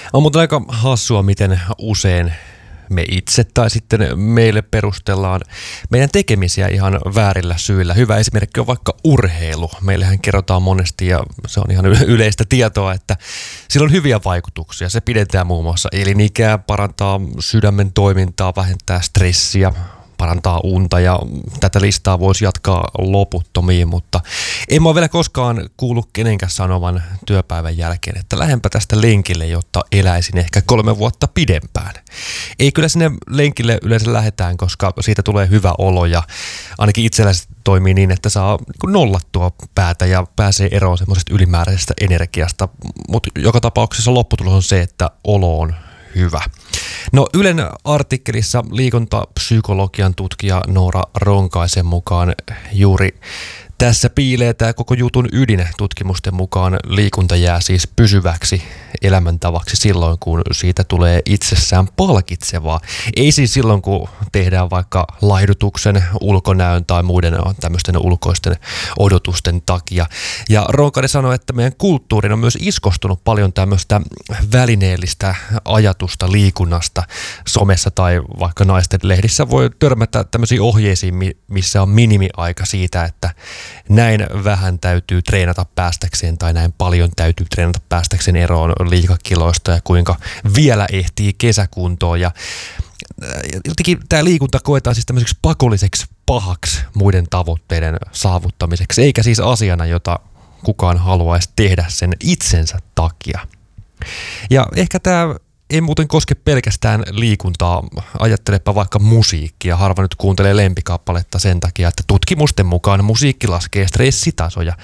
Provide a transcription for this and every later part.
On muuten aika hassua, miten usein me itse tai sitten meille perustellaan meidän tekemisiä ihan väärillä syillä. Hyvä esimerkki on vaikka urheilu. Meillähän kerrotaan monesti, ja se on ihan yleistä tietoa, että sillä on hyviä vaikutuksia. Se pidentää muun muassa elinikää, parantaa sydämen toimintaa, vähentää stressiä, parantaa unta, ja tätä listaa voisi jatkaa loputtomiin, mutta en mä ole vielä koskaan kuullut kenenkään sanovan työpäivän jälkeen, että lähdenpä tästä lenkille, jotta eläisin ehkä 3 vuotta pidempään. Ei, kyllä sinne lenkille yleensä lähdetään, koska siitä tulee hyvä olo, ja ainakin itselläsi toimii niin, että saa nollattua päätä ja pääsee eroon semmoisesta ylimääräisestä energiasta, mutta joka tapauksessa lopputulos on se, että olo on hyvä. No, Ylen artikkelissa liikuntapsykologian tutkija Noora Ronkaisen mukaan juuri tässä piilee tämä koko jutun ydin. Tutkimusten mukaan liikunta jää siis pysyväksi elämäntavaksi silloin, kun siitä tulee itsessään palkitsevaa. Ei siis silloin, kun tehdään vaikka laihdutuksen, ulkonäön tai muiden tämmöisten ulkoisten odotusten takia. Ja Ronkainen sanoi, että meidän kulttuuriin on myös iskostunut paljon tämmöistä välineellistä ajatusta liikunnasta. Somessa tai vaikka naisten lehdissä voi törmätä tämmöisiin ohjeisiin, missä on minimiaika siitä, että näin vähän täytyy treenata päästäkseen tai näin paljon täytyy treenata päästäkseen eroon liikakiloista ja kuinka vielä ehtii kesäkuntoon. Ja jotenkin tämä liikunta koetaan siis tämmöiseksi pakolliseksi pahaksi muiden tavoitteiden saavuttamiseksi, eikä siis asiana, jota kukaan haluaisi tehdä sen itsensä takia. Ja ehkä tämä ei muuten koske pelkästään liikuntaa. Ajattelepa vaikka musiikkia. Harva nyt kuuntelee lempikappaletta sen takia, että tutkimusten mukaan musiikki laskee stressitasoja.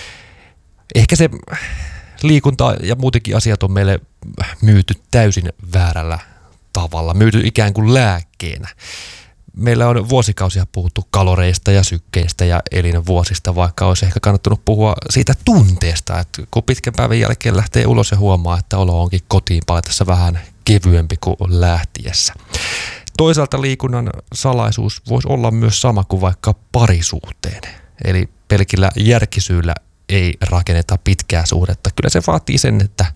Ehkä se liikunta ja muutenkin asiat on meille myyty täysin väärällä tavalla. Myyty ikään kuin lääkkeenä. Meillä on vuosikausia puhuttu kaloreista ja sykkeistä ja elinvuosista, vaikka olisi ehkä kannattanut puhua siitä tunteesta, että kun pitkän päivän jälkeen lähtee ulos ja huomaa, että olo onkin kotiin palatessa vähän kevyempi kuin lähtiessä. Toisaalta liikunnan salaisuus voisi olla myös sama kuin vaikka parisuhteen. Eli pelkillä järkisyillä ei rakenneta pitkää suhdetta. Kyllä se vaatii sen, että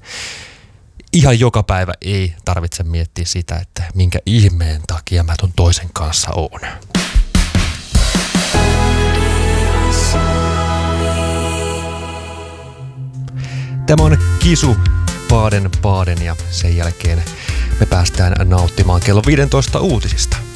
ihan joka päivä ei tarvitse miettiä sitä, että minkä ihmeen takia mä ton toisen kanssa oon. Tämä on Kisu Baden Baden, ja sen jälkeen me päästään nauttimaan kello 15 uutisista.